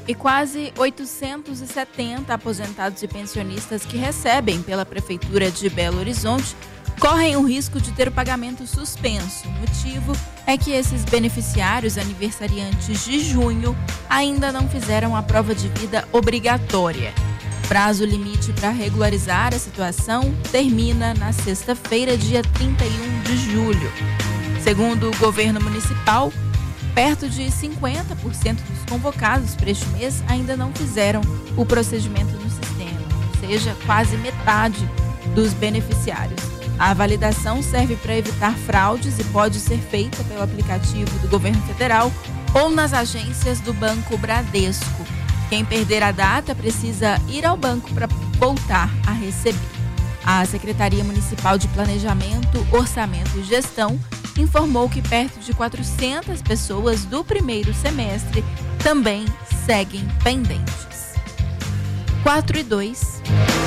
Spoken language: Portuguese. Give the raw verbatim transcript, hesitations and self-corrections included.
e quase oitocentos e setenta aposentados e pensionistas que recebem pela Prefeitura de Belo Horizonte correm o risco de ter o pagamento suspenso. O motivo é que esses beneficiários aniversariantes de junho ainda não fizeram a prova de vida obrigatória. O prazo limite para regularizar a situação termina na sexta-feira, dia trinta e um de julho. Segundo o governo municipal, perto de cinquenta por cento dos convocados para este mês ainda não fizeram o procedimento no sistema, ou seja, quase metade dos beneficiários. A validação serve para evitar fraudes e pode ser feita pelo aplicativo do governo federal ou nas agências do Banco Bradesco. Quem perder a data precisa ir ao banco para voltar a receber. A Secretaria Municipal de Planejamento, Orçamento e Gestão informou que perto de quatrocentas pessoas do primeiro semestre também seguem pendentes. quatro e dois.